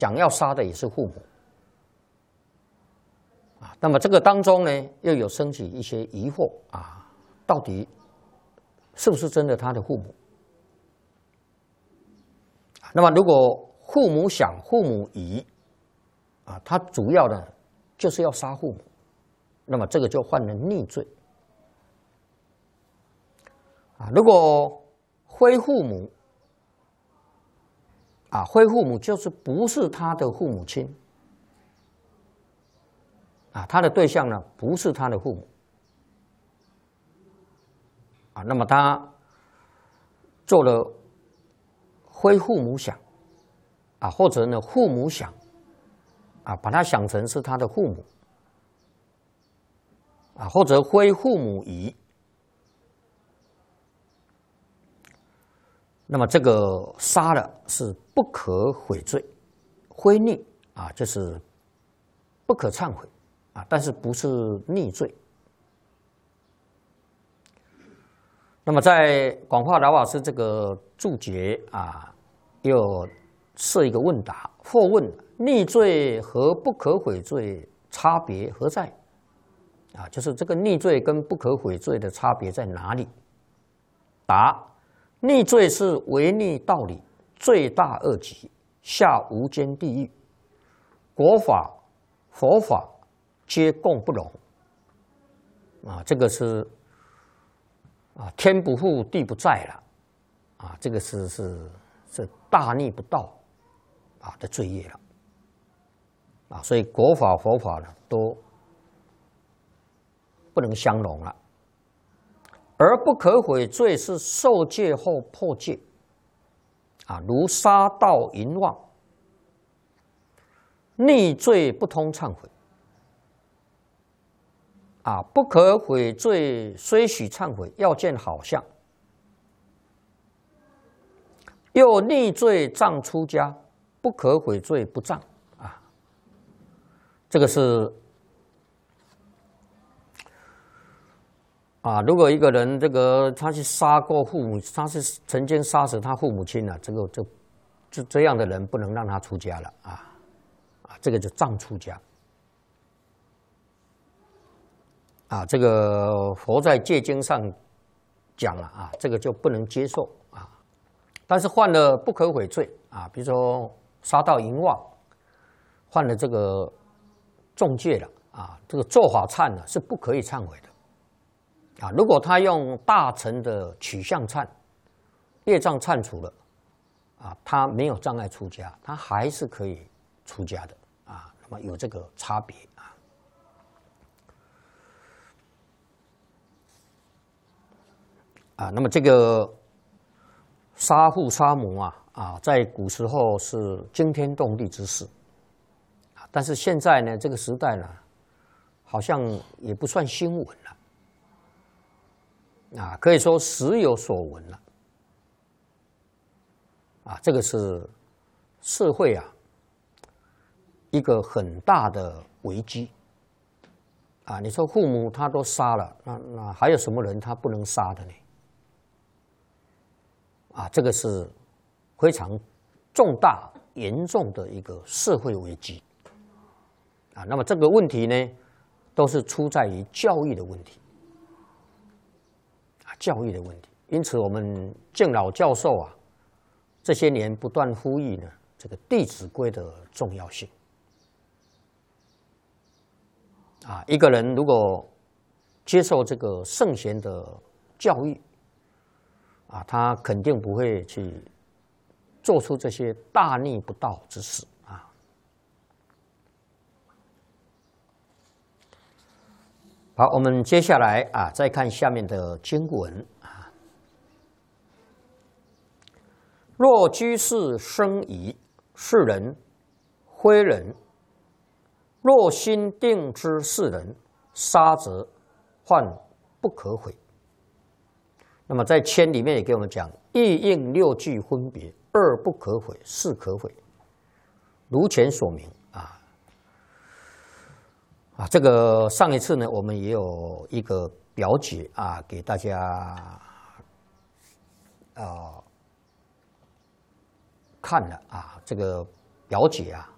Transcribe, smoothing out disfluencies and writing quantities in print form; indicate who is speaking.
Speaker 1: 想要杀的也是父母啊。那么这个当中呢，又有升起一些疑惑啊，到底是不是真的他的父母？那么如果父母想，父母疑啊，他主要呢就是要杀父母，那么这个就犯了逆罪啊。如果非父母啊，非父母就是不是他的父母亲啊，他的对象呢不是他的父母啊，那么他做了非父母想啊，或者呢父母想啊，把他想成是他的父母啊，或者非父母疑，那么这个杀了是不可悔罪，非逆啊就是不可忏悔啊，但是不是逆罪。那么在广化老法师这个注解啊，又设一个问答，或问逆罪和不可悔罪差别何在？啊，就是这个逆罪跟不可悔罪的差别在哪里？答：逆罪是违逆道理，罪大恶极，下无间地狱，国法、佛法皆共不容。啊，这个是啊，天不负地不在了，啊，这个是大逆不道啊的罪业了，啊，所以国法佛法呢都不能相容了。而不可悔罪是受戒后破戒，啊，如杀盗淫妄，逆罪不通忏悔。啊，不可悔罪虽许忏悔，要见好相。又逆罪障出家，不可悔罪不障啊。这个是啊，如果一个人他去杀过父母，他是曾经杀死他父母亲了，这样的人不能让他出家了啊这个就障出家。啊，这个佛在戒经上讲了啊，这个就不能接受啊。但是犯了不可悔罪啊，比如说杀盗淫妄，犯了这个重戒了啊，这个做法忏呢是不可以忏悔的啊。如果他用大乘的取向忏，业障忏除了啊，他没有障碍出家，他还是可以出家的啊。那么有这个差别。啊，那么这个杀父杀母在古时候是惊天动地之事，但是现在呢，这个时代呢，好像也不算新闻了，啊，可以说时有所闻了，啊，这个是社会一个很大的危机，啊，你说父母他都杀了，那还有什么人他不能杀的呢？啊，这个是非常重大严重的一个社会危机啊。那么这个问题呢，都是出在于教育的问题啊，教育的问题。因此，我们敬老教授这些年不断呼吁呢，这个《弟子规》的重要性啊。一个人如果接受这个圣贤的教育，啊，他肯定不会去做出这些大逆不道之事啊。好，我们接下来再看下面的经文啊。若居士生疑，是人非人；若心定知是人，杀则患不可悔。那么在签里面也给我们讲，意应六句分别，二不可悔，四可悔。如前所明这个上一次呢，我们也有一个表解给大家看了这个表解